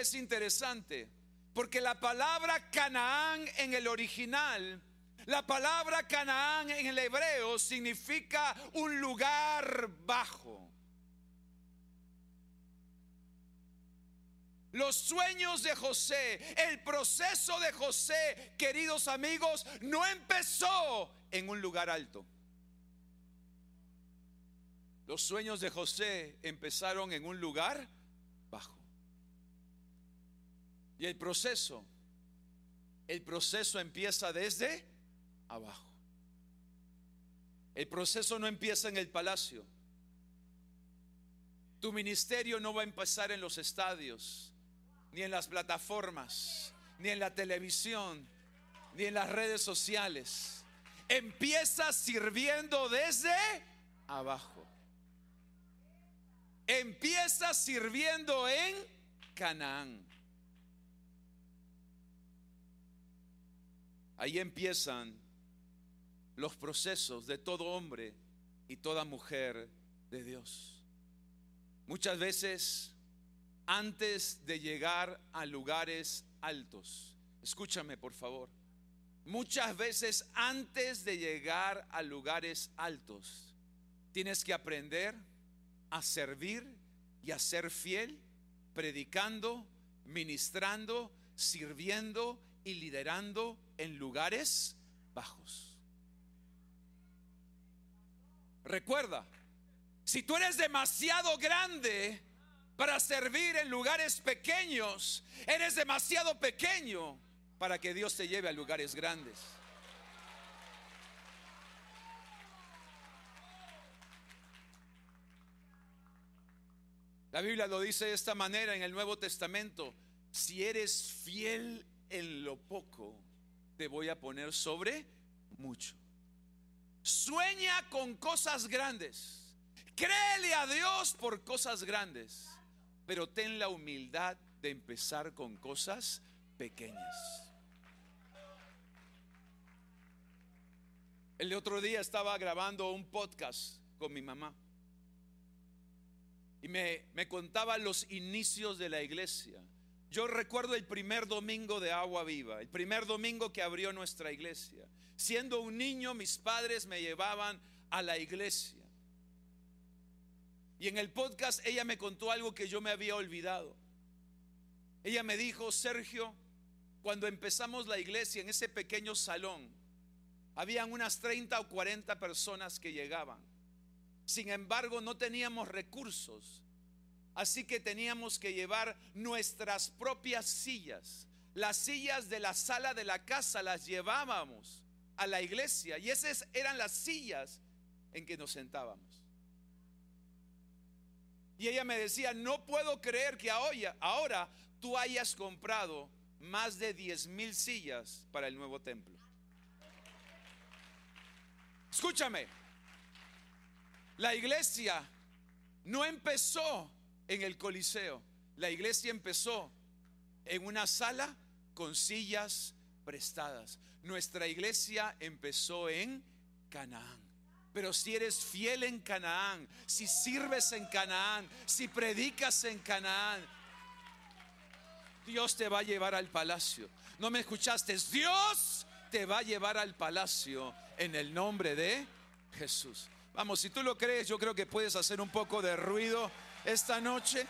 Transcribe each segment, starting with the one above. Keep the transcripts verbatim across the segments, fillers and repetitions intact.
es interesante, porque la palabra Canaán en el original, la palabra Canaán en el hebreo significa un lugar bajo. Los sueños de José, el proceso de José, queridos amigos, no empezó en un lugar alto. Los sueños de José empezaron en un lugar bajo. Y el proceso, el proceso empieza desde abajo. El proceso no empieza en el palacio. Tu ministerio no va a empezar en los estadios, ni en las plataformas, ni en la televisión, ni en las redes sociales. Empieza sirviendo desde abajo. Empieza sirviendo en Canaán. Ahí empiezan los procesos de todo hombre y toda mujer de Dios. Muchas veces, antes de llegar a lugares altos, escúchame por favor, muchas veces antes de llegar a lugares altos, tienes que aprender a servir y a ser fiel, predicando, ministrando, sirviendo y liderando en lugares bajos. Recuerda, si tú eres demasiado grande para servir en lugares pequeños, eres demasiado pequeño para que Dios te lleve a lugares grandes. La Biblia lo dice de esta manera en el Nuevo Testamento: si eres fiel en lo poco, te voy a poner sobre mucho. Sueña con cosas grandes, créele a Dios por cosas grandes, pero ten la humildad de empezar con cosas pequeñas. El otro día estaba grabando un podcast con mi mamá y me, me contaba los inicios de la iglesia. Yo recuerdo el primer domingo de Agua Viva, el primer domingo que abrió nuestra iglesia. Siendo un niño, mis padres me llevaban a la iglesia. Y en el podcast ella me contó algo que yo me había olvidado. Ella me dijo: Sergio, cuando empezamos la iglesia en ese pequeño salón, habían unas treinta o cuarenta personas que llegaban. Sin embargo, no teníamos recursos, así que teníamos que llevar nuestras propias sillas. Las sillas de la sala de la casa las llevábamos a la iglesia, y esas eran las sillas en que nos sentábamos. Y ella me decía: no puedo creer que ahora, ahora tú hayas comprado más de diez mil sillas para el nuevo templo. Escúchame, la iglesia no empezó en el Coliseo. La iglesia empezó en una sala con sillas prestadas. Nuestra iglesia empezó en Canaán. Pero si eres fiel en Canaán, si sirves en Canaán, si predicas en Canaán, Dios te va a llevar al palacio. ¿No me escuchaste? Dios te va a llevar al palacio en el nombre de Jesús. Vamos, si tú lo crees, yo creo que puedes hacer un poco de ruido esta noche.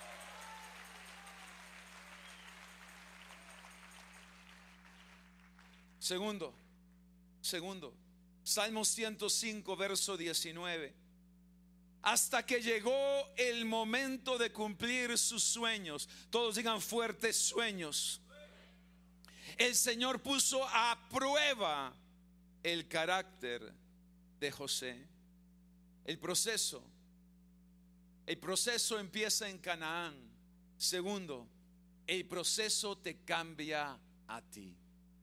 Segundo, segundo, Salmo ciento cinco, verso diecinueve. Hasta que llegó el momento de cumplir sus sueños. Todos digan fuertes: sueños. El Señor puso a prueba el carácter de José. El proceso, el proceso empieza en Canaán. Segundo, el proceso te cambia a ti.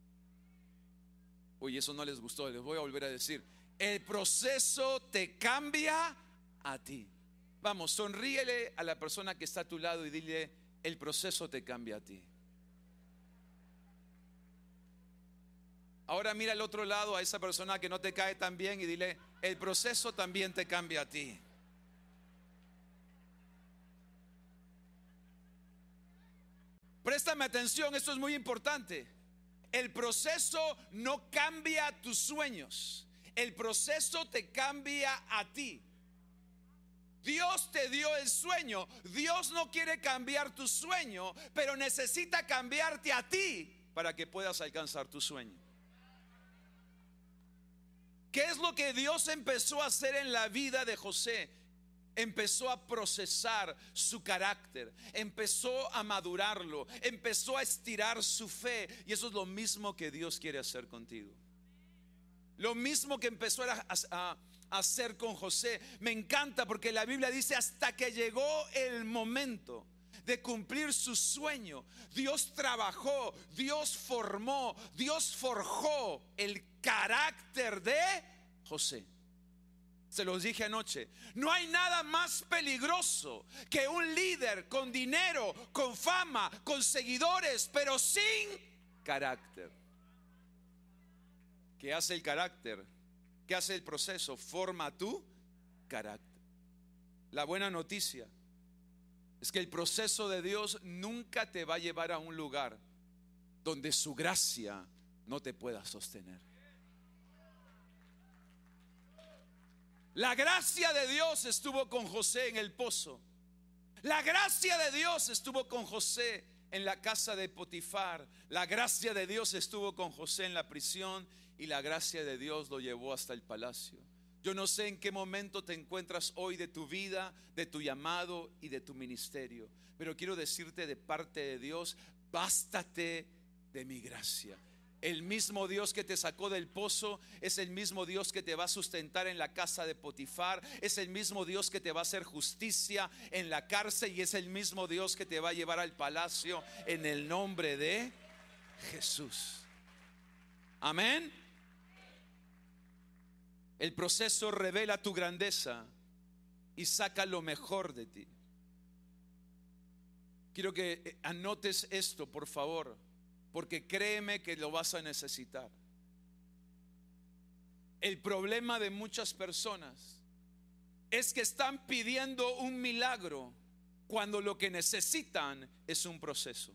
Uy, eso no les gustó, les voy a volver a decir: el proceso te cambia a ti. Vamos, sonríele a la persona que está a tu lado y dile: el proceso te cambia a ti. Ahora mira al otro lado a esa persona que no te cae tan bien y dile: el proceso también te cambia a ti. Préstame atención, esto es muy importante. El proceso no cambia tus sueños, el proceso te cambia a ti. Dios te dio el sueño, Dios no quiere cambiar tu sueño, pero necesita cambiarte a ti para que puedas alcanzar tu sueño. ¿Qué es lo que Dios empezó a hacer en la vida de José? Empezó a procesar su carácter, empezó a madurarlo, empezó a estirar su fe. Y eso es lo mismo que Dios quiere hacer contigo. Lo mismo que empezó a, a, a hacer con José. Me encanta porque la Biblia dice: hasta que llegó el momento de cumplir su sueño, Dios trabajó, Dios formó, Dios forjó el carácter de José. Se los dije anoche, no hay nada más peligroso que un líder con dinero, con fama, con seguidores, pero sin carácter. ¿Qué hace el carácter? ¿Qué hace el proceso? Forma tu carácter. La buena noticia es que el proceso de Dios nunca te va a llevar a un lugar donde su gracia no te pueda sostener. La gracia de Dios estuvo con José en el pozo. La gracia de Dios estuvo con José en la casa de Potifar. La gracia de Dios estuvo con José en la prisión. Y la gracia de Dios lo llevó hasta el palacio. Yo no sé en qué momento te encuentras hoy de tu vida, de tu llamado y de tu ministerio, pero quiero decirte de parte de Dios: bástate de mi gracia. El mismo Dios que te sacó del pozo es el mismo Dios que te va a sustentar en la casa de Potifar. Es el mismo Dios que te va a hacer justicia en la cárcel. Y es el mismo Dios que te va a llevar al palacio en el nombre de Jesús. Amén. El proceso revela tu grandeza y saca lo mejor de ti. Quiero que anotes esto, por favor, porque créeme que lo vas a necesitar. El problema de muchas personas es que están pidiendo un milagro cuando lo que necesitan es un proceso.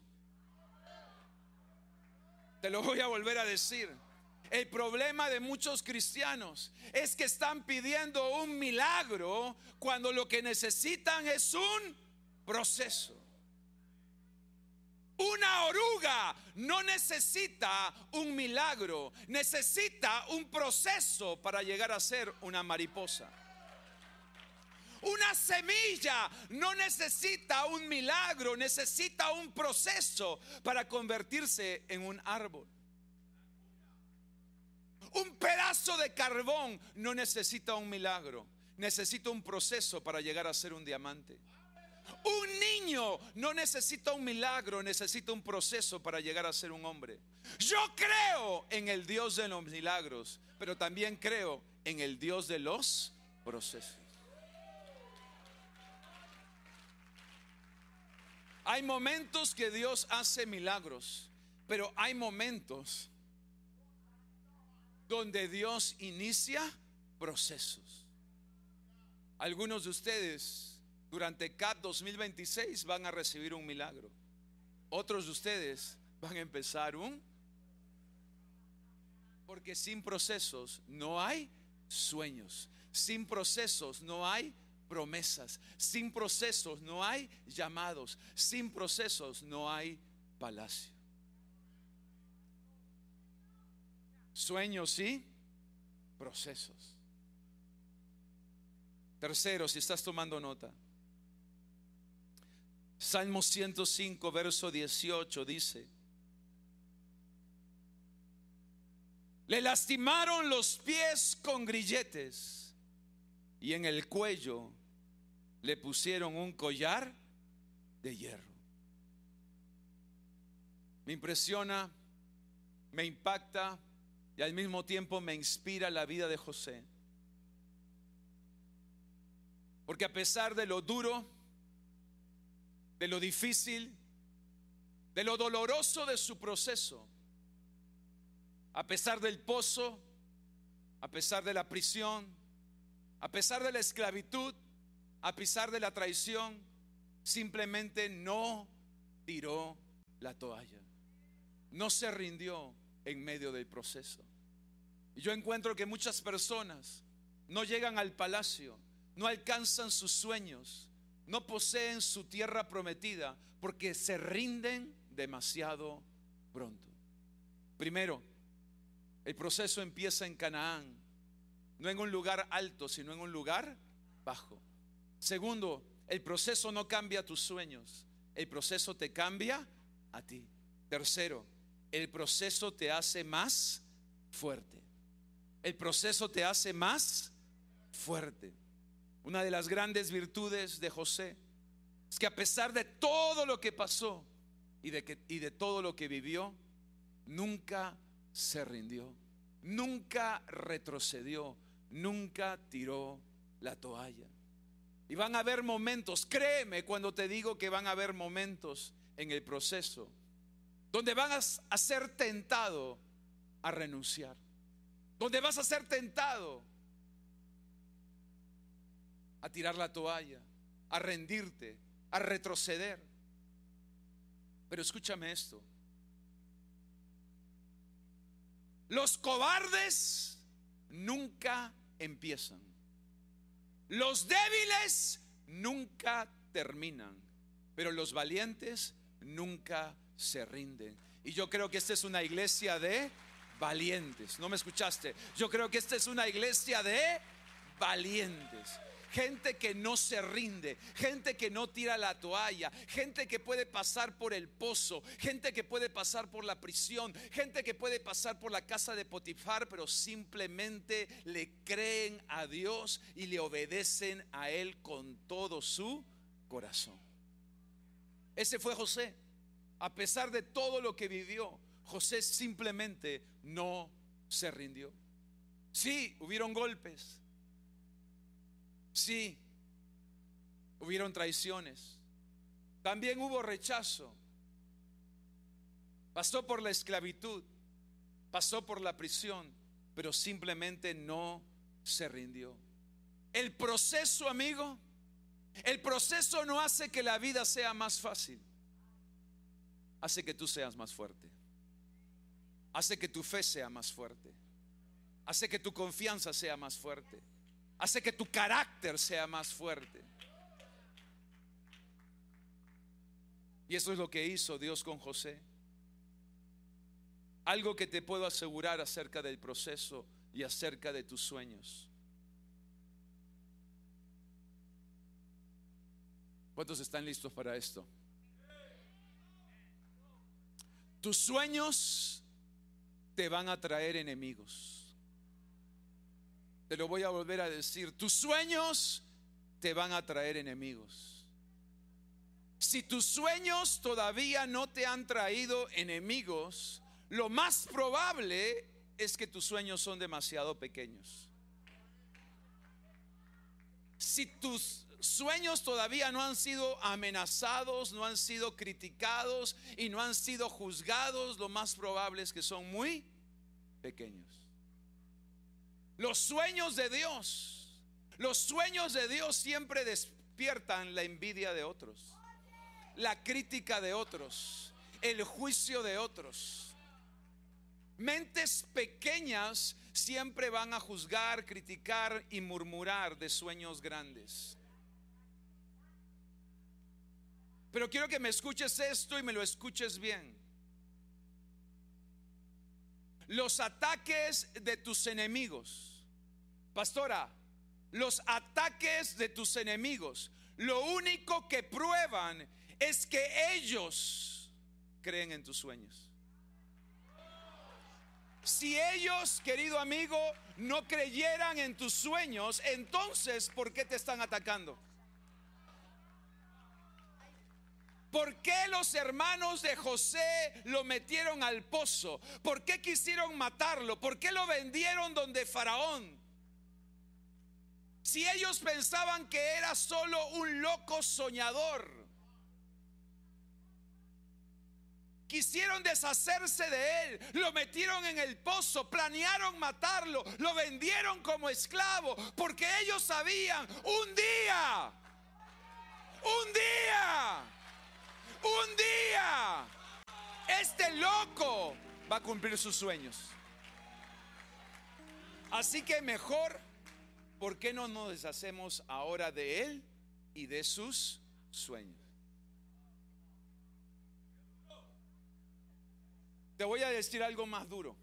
Te lo voy a volver a decir. El problema de muchos cristianos es que están pidiendo un milagro cuando lo que necesitan es un proceso. Una oruga no necesita un milagro, necesita un proceso para llegar a ser una mariposa. Una semilla no necesita un milagro, necesita un proceso para convertirse en un árbol. Un pedazo de carbón no necesita un milagro, necesita un proceso para llegar a ser un diamante. Un niño no necesita un milagro, necesita un proceso para llegar a ser un hombre. Yo creo en el Dios de los milagros, pero también creo en el Dios de los procesos. Hay momentos que Dios hace milagros, pero hay momentos donde Dios inicia procesos. Algunos de ustedes durante C A P dos mil veintiséis van a recibir un milagro. Otros de ustedes van a empezar un... Porque sin procesos no hay sueños. Sin procesos no hay promesas. Sin procesos no hay llamados. Sin procesos no hay palacio. Sueños sí, procesos. Tercero, si estás tomando nota, Salmo ciento cinco, verso dieciocho dice: le lastimaron los pies con grilletes y en el cuello le pusieron un collar de hierro. Me impresiona, me impacta y al mismo tiempo me inspira la vida de José. Porque a pesar de lo duro, de lo difícil, de lo doloroso de su proceso, a pesar del pozo, a pesar de la prisión, a pesar de la esclavitud, a pesar de la traición, simplemente no tiró la toalla. No se rindió en medio del proceso. Y yo encuentro que muchas personas no llegan al palacio, no alcanzan sus sueños, no poseen su tierra prometida porque se rinden demasiado pronto. Primero, el proceso empieza en Canaán, no en un lugar alto, sino en un lugar bajo. Segundo, el proceso no cambia tus sueños, el proceso te cambia a ti. Tercero, el proceso te hace más fuerte. El proceso te hace más fuerte. Una de las grandes virtudes de José es que a pesar de todo lo que pasó y de, que, y de todo lo que vivió, nunca se rindió, nunca retrocedió, nunca tiró la toalla. Y van a haber momentos, créeme cuando te digo que van a haber momentos en el proceso donde vas a ser tentado a renunciar, donde vas a ser tentado a tirar la toalla, a rendirte, a retroceder. Pero escúchame esto: los cobardes nunca empiezan, los débiles nunca terminan, pero los valientes nunca se rinden. Y yo creo que esta es una iglesia de valientes. ¿No me escuchaste? Yo creo que esta es una iglesia de valientes. Gente que no se rinde, gente que no tira la toalla, gente que puede pasar por el pozo, gente que puede pasar por la prisión, gente que puede pasar por la casa de Potifar, pero simplemente le creen a Dios y le obedecen a Él con todo su corazón. Ese fue José. A pesar de todo lo que vivió, José simplemente no se rindió. Sí, hubieron golpes. Sí, hubieron traiciones. También hubo rechazo. Pasó por la esclavitud, pasó por la prisión, pero simplemente no se rindió. El proceso, amigo, el proceso no hace que la vida sea más fácil. Hace que tú seas más fuerte. Hace que tu fe sea más fuerte. Hace que tu confianza sea más fuerte. Hace que tu carácter sea más fuerte. Y eso es lo que hizo Dios con José. Algo que te puedo asegurar acerca del proceso y acerca de tus sueños. ¿Cuántos están listos para esto? Tus sueños te van a traer enemigos. Te lo voy a volver a decir. Tus sueños te van a traer enemigos. Si tus sueños todavía no te han traído enemigos, lo más probable es que tus sueños son demasiado pequeños. Si tus sueños todavía no han sido amenazados, no han sido criticados y no han sido juzgados, lo más probable es que son muy pequeños. Los sueños de Dios, los sueños de Dios siempre despiertan la envidia de otros, la crítica de otros, el juicio de otros. Mentes pequeñas siempre van a juzgar, criticar y murmurar de sueños grandes. Pero quiero que me escuches esto y me lo escuches bien. Los ataques de tus enemigos, pastora, los ataques de tus enemigos, lo único que prueban es que ellos creen en tus sueños. Si ellos, querido amigo, no creyeran en tus sueños, entonces, ¿por qué te están atacando? ¿Por qué los hermanos de José lo metieron al pozo? ¿Por qué quisieron matarlo? ¿Por qué lo vendieron donde Faraón? Si ellos pensaban que era solo un loco soñador, quisieron deshacerse de él, lo metieron en el pozo, planearon matarlo, lo vendieron como esclavo, porque ellos sabían, un día, un día, un día va a cumplir sus sueños. Así que mejor, ¿por qué no nos deshacemos ahora de él y de sus sueños? Te voy a decir algo más duro.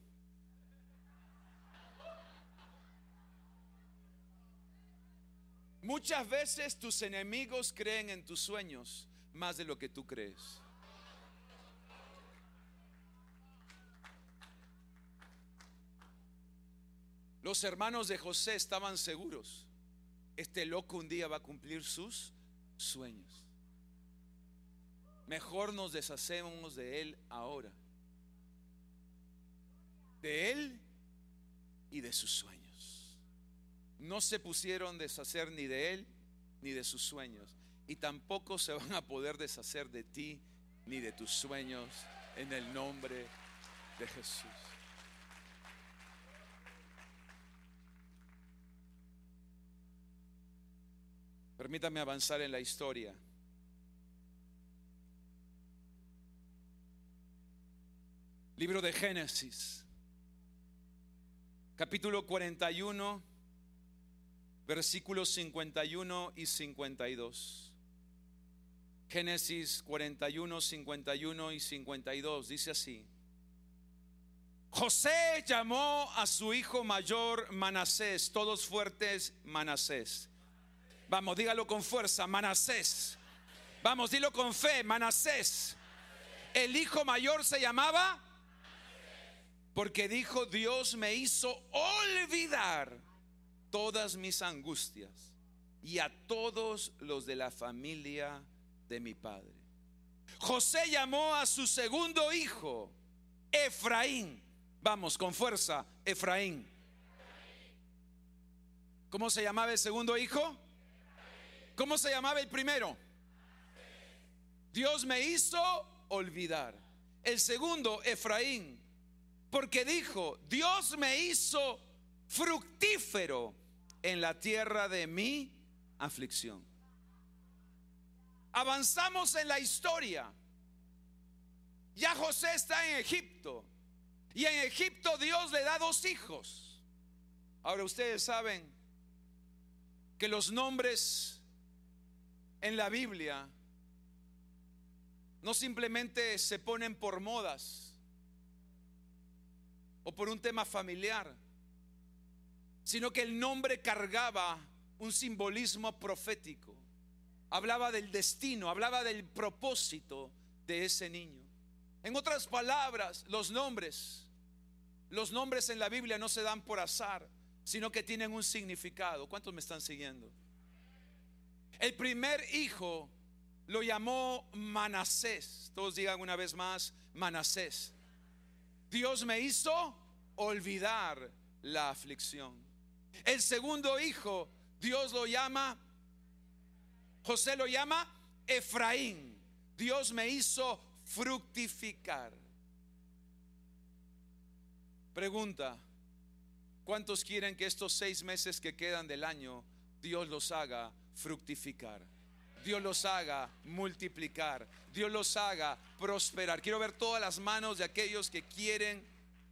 Muchas veces tus enemigos creen en tus sueños más de lo que tú crees. Los hermanos de José estaban seguros: este loco un día va a cumplir sus sueños. Mejor nos deshacemos de él ahora, de él y de sus sueños. No se pusieron a deshacer ni de él ni de sus sueños, y tampoco se van a poder deshacer de ti ni de tus sueños, en el nombre de Jesús. Permítame avanzar en la historia. Libro de Génesis, capítulo cuarenta y uno, versículos cincuenta y uno y cincuenta y dos. Génesis cuarenta y uno, cincuenta y uno y cincuenta y dos dice así: José llamó a su hijo mayor Manasés. Todos fuertes: Manasés. Vamos, dígalo con fuerza: Manasés. Vamos, dilo con fe: Manasés. El hijo mayor se llamaba, porque dijo: Dios me hizo olvidar todas mis angustias y a todos los de la familia de mi padre. José llamó a su segundo hijo Efraín. Vamos, con fuerza: Efraín. ¿Cómo se llamaba el segundo hijo? ¿Cómo se llamaba el primero? Dios me hizo olvidar. El segundo, Efraín, porque dijo: Dios me hizo fructífero en la tierra de mi aflicción. Avanzamos en la historia. Ya José está en Egipto, y en Egipto Dios le da dos hijos. Ahora ustedes saben que los nombres en la Biblia no simplemente se ponen por modas o por un tema familiar, sino que el nombre cargaba un simbolismo profético. Hablaba del destino, hablaba del propósito de ese niño. En otras palabras, los nombres, los nombres en la Biblia no se dan por azar, sino que tienen un significado. ¿Cuántos me están siguiendo? El primer hijo lo llamó Manasés. Todos digan una vez más: Manasés. Dios me hizo olvidar la aflicción. El segundo hijo, Dios lo llama, José lo llama Efraín. Dios me hizo fructificar. Pregunta: ¿cuántos quieren que estos seis meses que quedan del año Dios los haga fructificar? Dios los haga multiplicar, Dios los haga prosperar. Quiero ver todas las manos de aquellos que quieren.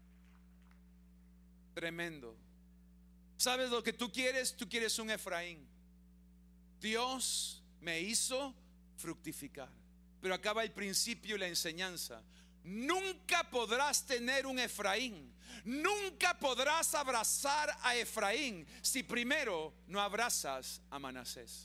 Tremendo. ¿Sabes lo que tú quieres? Tú quieres un Efraín. Dios me hizo fructificar. Pero acaba el principio y la enseñanza. Nunca podrás tener un Efraín, nunca podrás abrazar a Efraín si primero no abrazas a Manasés.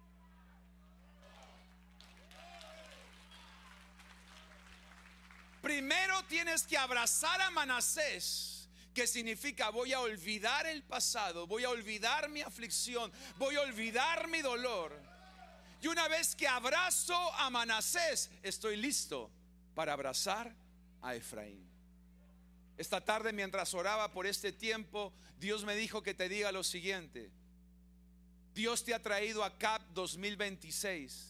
Primero tienes que abrazar a Manasés, que significa: voy a olvidar el pasado, voy a olvidar mi aflicción, voy a olvidar mi dolor. Y una vez que abrazo a Manasés, estoy listo para abrazar a Efraín. Esta tarde, mientras oraba por este tiempo, Dios me dijo que te diga lo siguiente: Dios te ha traído a C A P dos mil veintiséis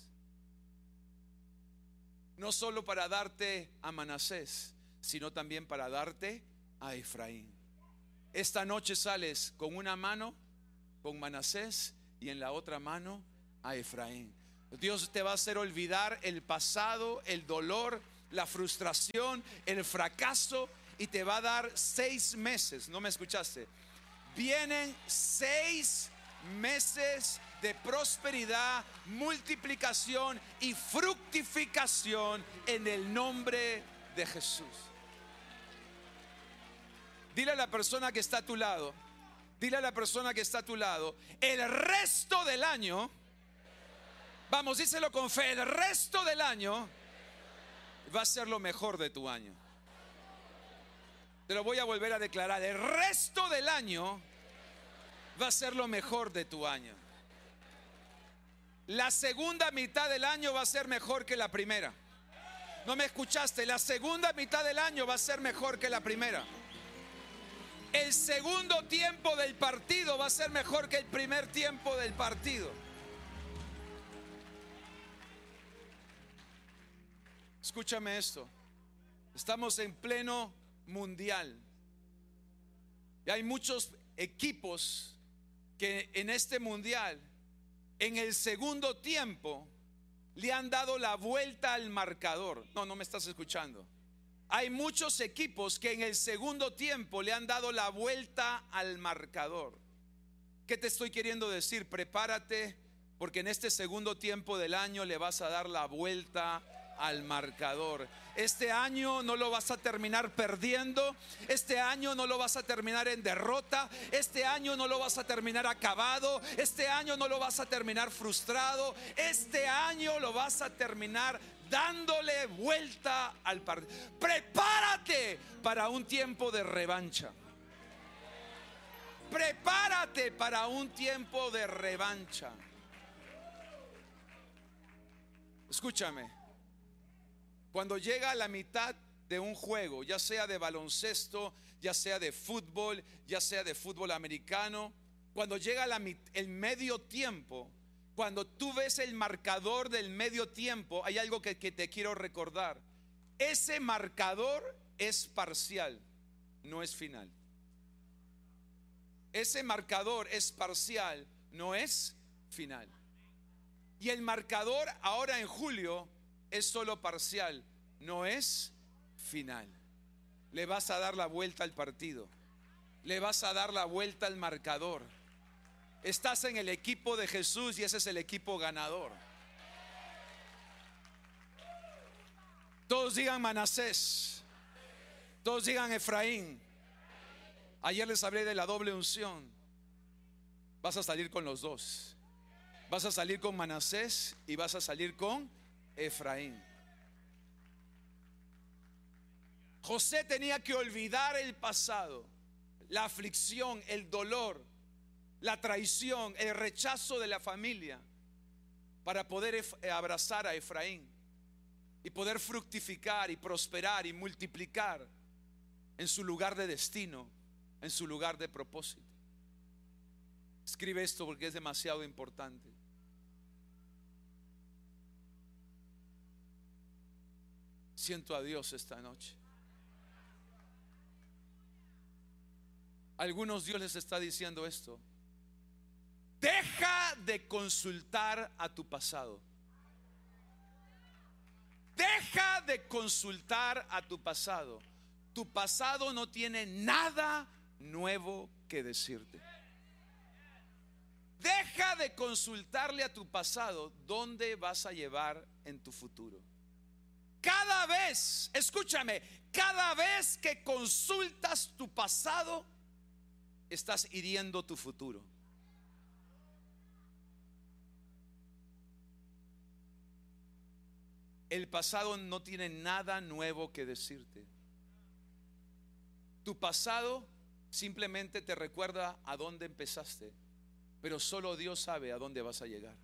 no solo para darte a Manasés, sino también para darte a Efraín. Esta noche sales con una mano con Manasés y en la otra mano a Efraín. Dios te va a hacer olvidar el pasado, el dolor, la frustración, el fracaso, y te va a dar seis meses. ¿No me escuchaste? Vienen seis meses de prosperidad, multiplicación y fructificación en el nombre de Jesús. Dile a la persona que está a tu lado, dile a la persona que está a tu lado, el resto del año, vamos, díselo con fe, el resto del año va a ser lo mejor de tu año. Te lo voy a volver a declarar, el resto del año va a ser lo mejor de tu año. La segunda mitad del año va a ser mejor que la primera. ¿No me escuchaste? La segunda mitad del año va a ser mejor que la primera. El segundo tiempo del partido va a ser mejor que el primer tiempo del partido. Escúchame esto. Estamos en pleno mundial y hay muchos equipos que en este mundial, en el segundo tiempo, le han dado la vuelta al marcador. No, no me estás escuchando. Hay muchos equipos que en el segundo tiempo le han dado la vuelta al marcador. ¿Qué te estoy queriendo decir? Prepárate, porque en este segundo tiempo del año le vas a dar la vuelta al marcador. Este año no lo vas a terminar perdiendo. Este año no lo vas a terminar en derrota. Este año no lo vas a terminar acabado. Este año no lo vas a terminar frustrado. Este año lo vas a terminar dándole vuelta al partido. Prepárate para un tiempo de revancha. Prepárate para un tiempo de revancha. Escúchame. Cuando llega a la mitad de un juego, ya sea de baloncesto, ya sea de fútbol, ya sea de fútbol americano, cuando llega la, el medio tiempo, cuando tú ves el marcador del medio tiempo, hay algo que, que te quiero recordar. Ese marcador es parcial, no es final. Ese marcador es parcial, no es final. Y el marcador ahora en julio es solo parcial, no es final. Le vas a dar la vuelta al partido. Le vas a dar la vuelta al marcador. Estás en el equipo de Jesús y ese es el equipo ganador. Todos digan Manasés. Todos digan Efraín. Ayer les hablé de la doble unción. Vas a salir con los dos. Vas a salir con Manasés y vas a salir con Efraín. José tenía que olvidar el pasado, la aflicción, el dolor, la traición, el rechazo de la familia, para poder abrazar a Efraín y poder fructificar y prosperar y multiplicar en su lugar de destino, en su lugar de propósito. Escribe esto porque es demasiado importante. Siento a Dios esta noche. A algunos Dios les está diciendo esto: deja de consultar a tu pasado. Deja de consultar a tu pasado. Tu pasado no tiene nada nuevo que decirte. Deja de consultarle a tu pasado dónde vas a llevar en tu futuro. Cada vez, escúchame, cada vez que consultas tu pasado, estás hiriendo tu futuro. El pasado no tiene nada nuevo que decirte. Tu pasado simplemente te recuerda a dónde empezaste, pero solo Dios sabe a dónde vas a llegar.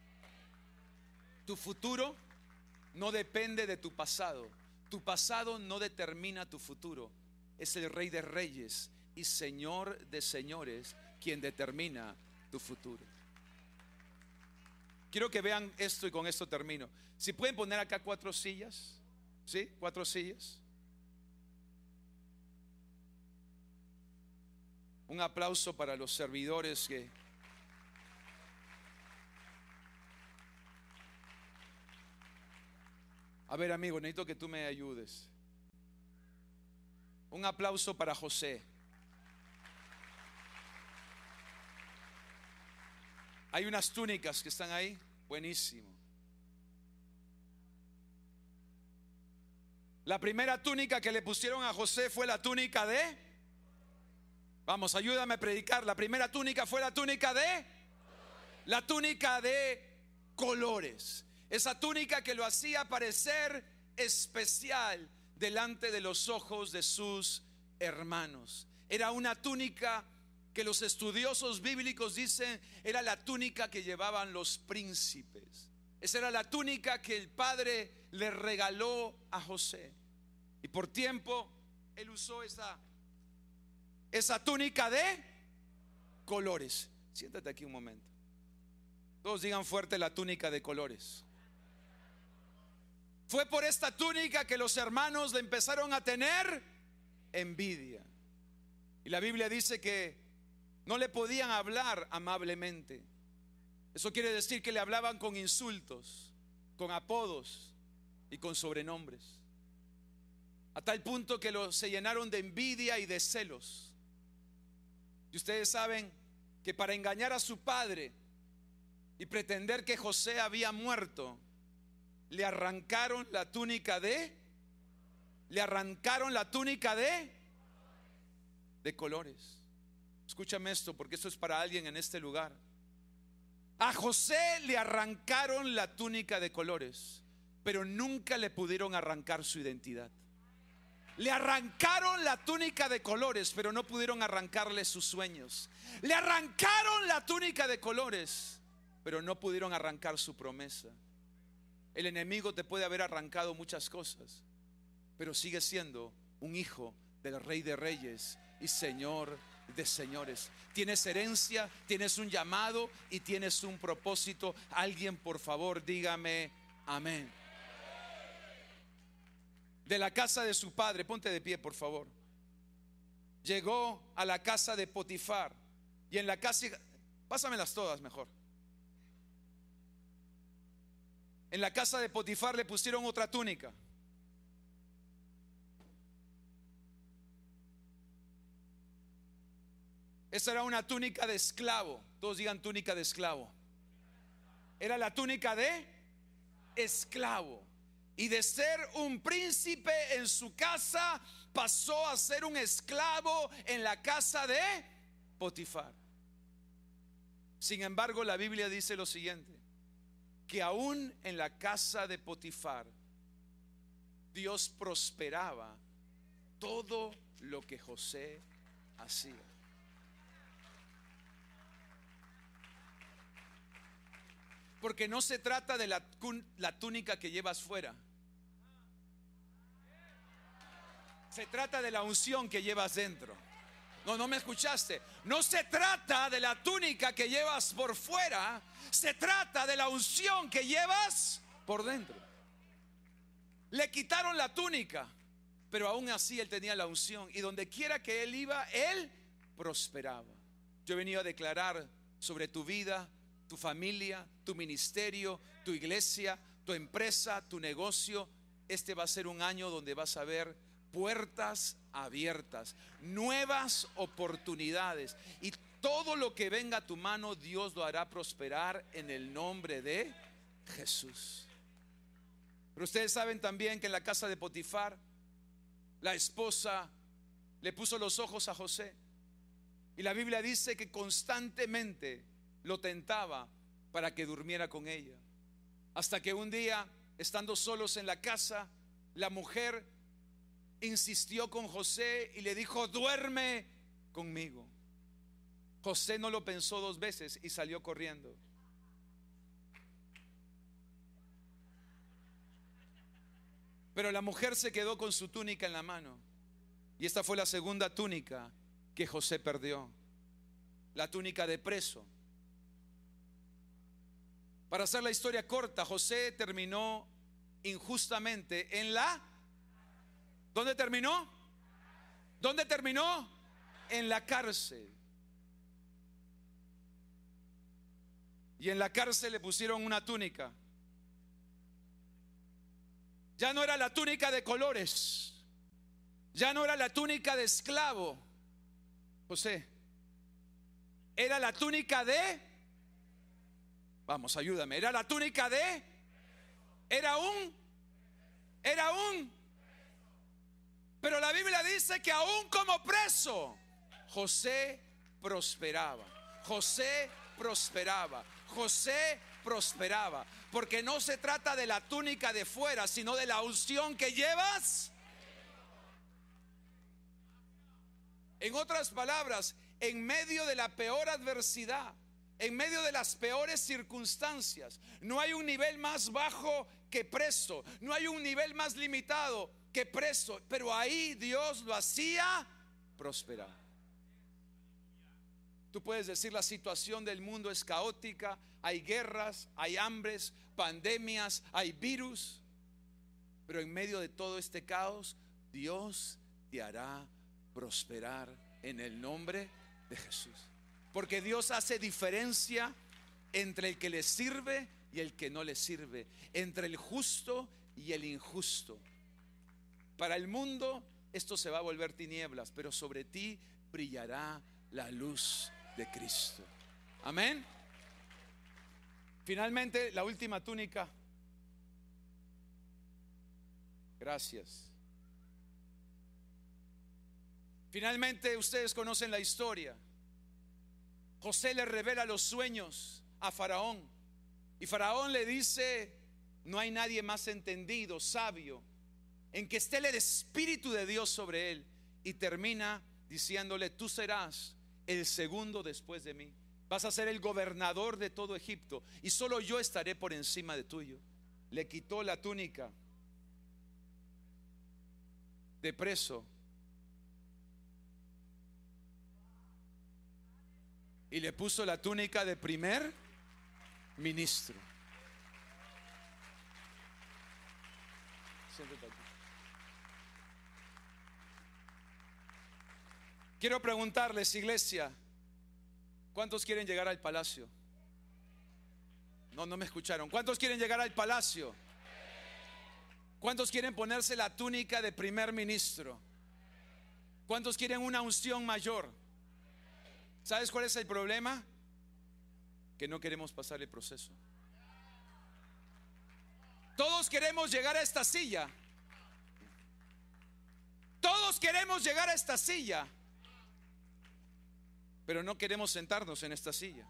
Tu futuro no depende de tu pasado. Tu pasado no determina tu futuro. Es el Rey de Reyes y Señor de Señores quien determina tu futuro. Quiero que vean esto y con esto termino. Si pueden poner acá cuatro sillas, ¿sí? Cuatro sillas. Un aplauso para los servidores que A ver, amigo, necesito que tú me ayudes. Un aplauso para José. Hay unas túnicas que están ahí. Buenísimo. La primera túnica que le pusieron a José fue la túnica de... Vamos, ayúdame a predicar. La primera túnica fue la túnica de... La túnica de colores. Esa túnica que lo hacía parecer especial delante de los ojos de sus hermanos. Era una túnica que los estudiosos bíblicos dicen era la túnica que llevaban los príncipes. Esa era la túnica que el padre le regaló a José. Y por tiempo él usó esa, esa túnica de colores. Siéntate aquí un momento. Todos digan fuerte: la túnica de colores. Fue por esta túnica que los hermanos le empezaron a tener envidia. Y la Biblia dice que no le podían hablar amablemente. Eso quiere decir que le hablaban con insultos, con apodos y con sobrenombres. A tal punto que lo, se llenaron de envidia y de celos. Y ustedes saben que para engañar a su padre y pretender que José había muerto, le arrancaron la túnica de Le arrancaron la túnica de De colores. Escúchame esto, porque esto es para alguien en este lugar. A José le arrancaron la túnica de colores, pero nunca le pudieron arrancar su identidad. Le arrancaron la túnica de colores, pero no pudieron arrancarle sus sueños. Le arrancaron la túnica de colores, pero no pudieron arrancar su promesa. El enemigo te puede haber arrancado muchas cosas, pero sigue siendo un hijo del Rey de Reyes y Señor de señores. Tienes herencia, tienes un llamado y tienes un propósito. Alguien, por favor, dígame amén. De la casa de su padre, ponte de pie, por favor. Llegó a la casa de Potifar. Y en la casa, pásamelas todas mejor. En la casa de Potifar le pusieron otra túnica. Esa era una túnica de esclavo. Todos digan túnica de esclavo. Era la túnica de esclavo. Y de ser un príncipe en su casa, pasó a ser un esclavo en la casa de Potifar. Sin embargo, la Biblia dice lo siguiente: que aún en la casa de Potifar, Dios prosperaba todo lo que José hacía. Porque no se trata de la, la túnica que llevas fuera. Se trata de la unción que llevas dentro. No, no me escuchaste. No se trata de la túnica que llevas por fuera. Se trata de la unción que llevas por dentro. Le quitaron la túnica, pero aún así él tenía la unción. Y donde quiera que él iba, él prosperaba. Yo he venido a declarar sobre tu vida, tu familia, tu ministerio, tu iglesia, tu empresa, tu negocio. Este va a ser un año donde vas a ver puertas abiertas, nuevas oportunidades, y todo lo que venga a tu mano, Dios lo hará prosperar en el nombre de Jesús. Pero ustedes saben también que en la casa de Potifar, la esposa le puso los ojos a José, y la Biblia dice que constantemente lo tentaba para que durmiera con ella, hasta que un día, estando solos en la casa, la mujer insistió con José y le dijo: duerme conmigo. José no lo pensó dos veces y salió corriendo. Pero la mujer se quedó con su túnica en la mano, y esta fue la segunda túnica que José perdió, la túnica de preso. Para hacer la historia corta, José terminó injustamente en la... ¿Dónde terminó? ¿Dónde terminó? En la cárcel. Y en la cárcel le pusieron una túnica. Ya no era la túnica de colores, Ya no era la túnica de esclavo, José. Era la túnica de, vamos, ayúdame. Era la túnica de, era un, era un. Pero la Biblia dice que aún como preso, José prosperaba. José prosperaba. José prosperaba. Porque no se trata de la túnica de fuera, sino de la unción que llevas. En otras palabras, en medio de la peor adversidad, en medio de las peores circunstancias, no hay un nivel más bajo que preso, no hay un nivel más limitado que preso, pero ahí Dios lo hacía prosperar. Tú puedes decir, la situación del mundo es caótica, hay guerras, hay hambres, pandemias, hay virus, pero en medio de todo este caos, Dios te hará prosperar en el nombre de Jesús. Porque Dios hace diferencia entre el que le sirve y el que no le sirve, entre el justo y el injusto. Para el mundo esto se va a volver tinieblas, pero sobre ti brillará la luz de Cristo. Amén. Finalmente, la última túnica. Gracias. Finalmente, ustedes conocen la historia. José le revela los sueños a Faraón, y Faraón le dice: no hay nadie más entendido, sabio, en que esté el Espíritu de Dios sobre él. Y termina diciéndole: tú serás el segundo después de mí, vas a ser el gobernador de todo Egipto, y solo yo estaré por encima de tuyo. Le quitó la túnica de preso y le puso la túnica de primer ministro. Siéntate aquí. Quiero preguntarles, iglesia, ¿cuántos quieren llegar al palacio? No, no me escucharon. ¿Cuántos quieren llegar al palacio? ¿Cuántos quieren ponerse la túnica de primer ministro? ¿Cuántos quieren una unción mayor? ¿Sabes cuál es el problema? Que no queremos pasar el proceso. Todos queremos llegar a esta silla. Todos queremos llegar a esta silla, pero no queremos sentarnos en esta silla.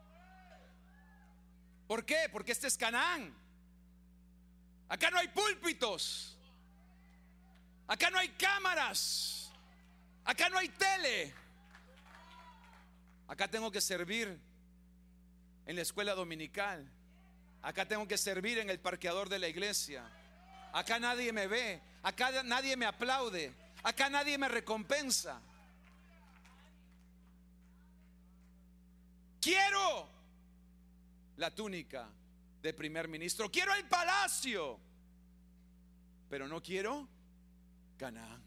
¿Por qué? Porque este es Canaán. Acá no hay púlpitos. Acá no hay cámaras. Acá no hay tele. Acá tengo que servir en la escuela dominical. Acá tengo que servir en el parqueador de la iglesia. Acá nadie me ve. Acá nadie me aplaude. Acá nadie me recompensa. Quiero la túnica de primer ministro. Quiero el palacio, pero no quiero Canaán.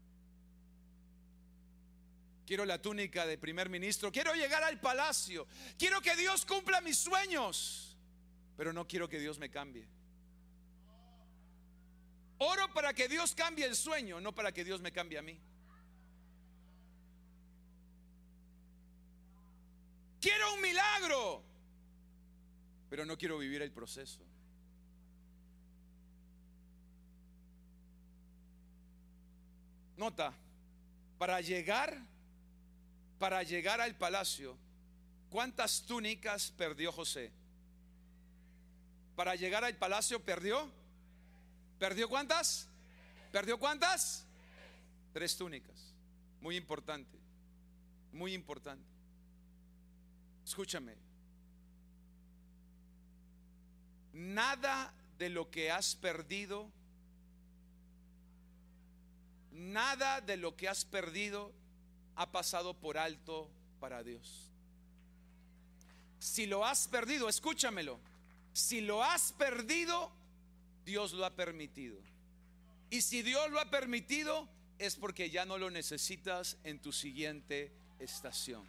Quiero la túnica de primer ministro. Quiero llegar al palacio. Quiero que Dios cumpla mis sueños, pero no quiero que Dios me cambie. Oro para que Dios cambie el sueño, no para que Dios me cambie a mí. Quiero un milagro, pero no quiero vivir el proceso. Nota, para llegar Para llegar al palacio, ¿cuántas túnicas perdió José? Para llegar al palacio, ¿perdió? ¿Perdió cuántas? ¿Perdió cuántas? Tres túnicas. Muy importante. Muy importante. Escúchame. Nada de lo que has perdido, nada de lo que has perdido ha pasado por alto para Dios. Si lo has perdido, escúchamelo. Si lo has perdido, Dios lo ha permitido. Y si Dios lo ha permitido, es porque ya no lo necesitas en tu siguiente estación.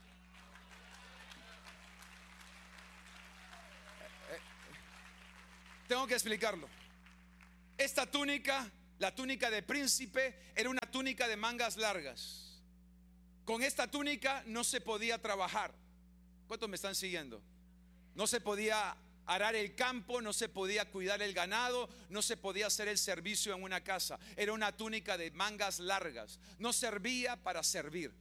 Tengo que explicarlo. Esta túnica La túnica de príncipe era una túnica de mangas largas. Con esta túnica no se podía trabajar. ¿Cuántos me están siguiendo? No se podía arar el campo, no se podía cuidar el ganado, no se podía hacer el servicio en una casa. Era una túnica de mangas largas. No servía para servir.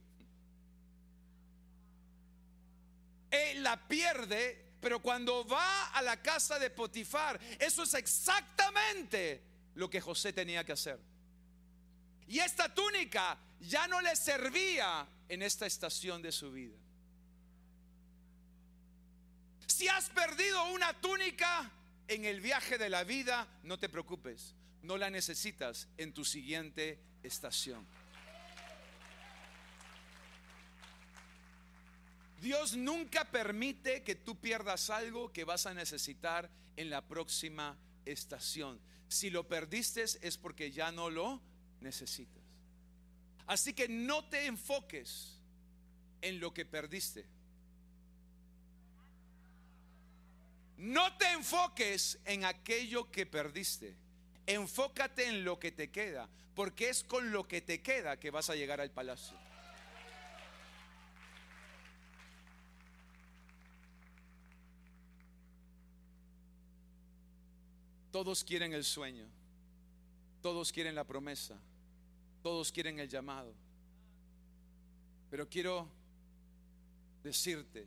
Él la pierde, pero cuando va a la casa de Potifar, eso es exactamente lo que José tenía que hacer. Y esta túnica ya no le servía en esta estación de su vida. Si has perdido una túnica en el viaje de la vida, no te preocupes, no la necesitas en tu siguiente estación. Dios nunca permite que tú pierdas algo que vas a necesitar en la próxima estación. Si lo perdiste es porque ya no lo necesitas. Así que no te enfoques en lo que perdiste. No te enfoques en aquello que perdiste. Enfócate en lo que te queda, porque es con lo que te queda que vas a llegar al palacio. Todos quieren el sueño, todos quieren la promesa, todos quieren el llamado. Pero quiero decirte,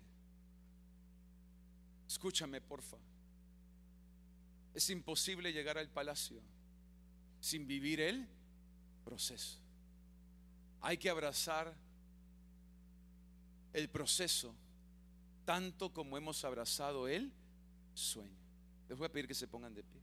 escúchame porfa, es imposible llegar al palacio sin vivir el proceso. Hay que abrazar el proceso tanto como hemos abrazado el sueño. Les voy a pedir que se pongan de pie.